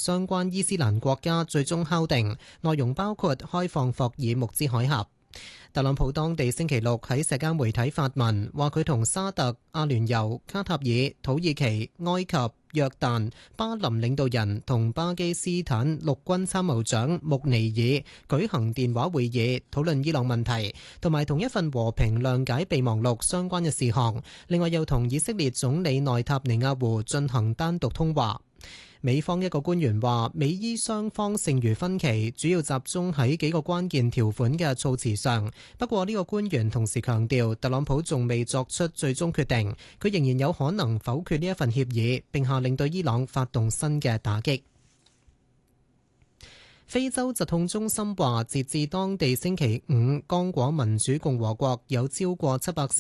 相關伊斯蘭國家最終敲定，內容包括開放霍爾木茲海峽。特朗普當地星期六喺社交媒體發文，話佢同沙特、阿聯酋、卡塔爾、土耳其、埃及、約旦、巴林領導人同巴基斯坦陸軍參謀長穆尼爾舉行電話會議，討論伊朗問題，同埋同一份和平諒解備忘錄相關嘅事項。另外又同以色列總理內塔尼亞胡進行單獨通話。美方一個官員話，美伊雙方剩餘分歧，主要集中喺幾個關鍵條款嘅措辭上。不過呢個官員同時強調，特朗普仲未作出最終決定，佢仍然有可能否決呢一份協議，並下令對伊朗發動新嘅打擊。非洲疾控中心話，截至當地星期五，剛果民主共和國有超過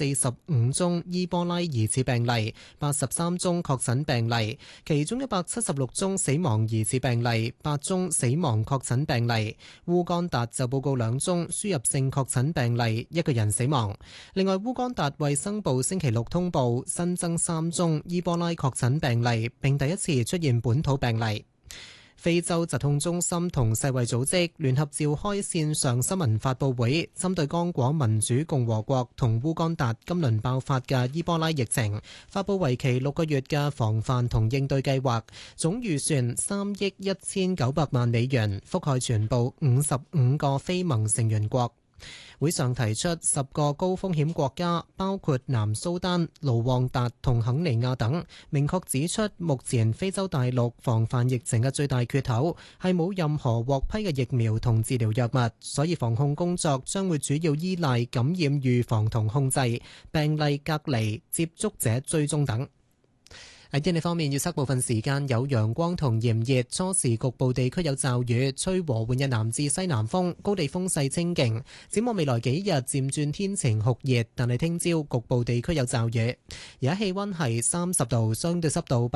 745宗伊波拉疑似病例，83宗確診病例，其中176宗死亡疑似病例，8宗死亡確診病例。烏干達就報告2宗輸入性確診病例，1個人死亡。另外，烏干達衛生部星期六通報新增3宗伊波拉確診病例，並第一次出現本土病例。非洲疾控中心同世衛組織聯合召開線上新聞發佈會，針對剛果民主共和國同烏干達今輪爆發嘅伊波拉疫情，發佈為期6個月嘅防範同應對計劃，總預算3億1900萬美元，覆蓋全部55個非盟成員國。會上提出10個高風險國家，包括南蘇丹、盧旺達同肯尼亞等，明確指出目前非洲大陸防範疫情嘅最大缺口係冇任何獲批嘅疫苗同治療藥物，所以防控工作將會主要依賴感染預防同控制、病例隔離、接觸者追蹤等。喺天氣方面，預測部分時間有陽光同炎熱，初時局部地區有驟雨，吹和緩嘅南至西南風，高地風勢清勁。展望未來幾日漸轉天晴酷熱，但係聽朝局部地區有驟雨。而家氣溫係30度，相對濕度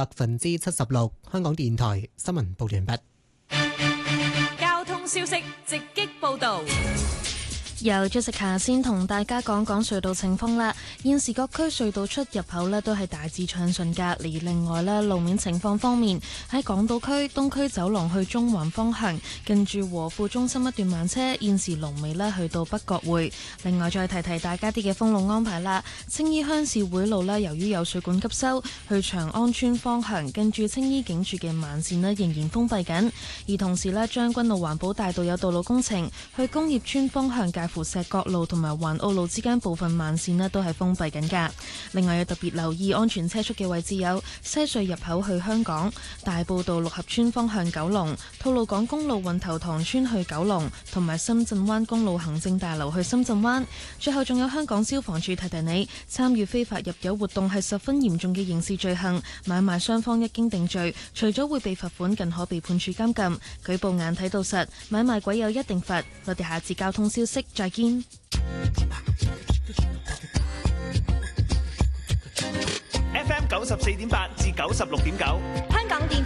76%。香港電台新聞報完畢。 交通消息直擊報道。 由 Jessica 先同大家講講隧道情況啦。現時各區隧道出入口呢都係大致暢順㗎。而另外呢，路面情況方面，喺港島區東區走廊去中環方向，近住和富中心一段慢車，現時龍尾呢去到北角匯。另外再提提大家啲嘅封路安排啦。青衣鄉事會路呢，由於有水管急修，去長安村方向近住青衣警署嘅慢線呢仍然封閉緊。而同時呢，將軍澳環保大道有道路工程，去工業村方向介乎石角路同埋環澳路之間部分慢線呢都係封閉緊㗎。另外要特別留意安全車速嘅位置有西隧入口去香港、大埔道六合村方向九龍、吐露港公路運頭塘村去九龍，同埋深圳灣公路行政大樓去深圳灣。最後仲有香港消防處提提你，參與非法入油活動係十分嚴重嘅刑事罪行，買賣雙方一經定罪，除咗會被罰款，更可被判處監禁。舉報眼睇到實，買賣鬼有一定罰。我哋下次交通消息再見。 FM 94.8至96.9， 香港電台。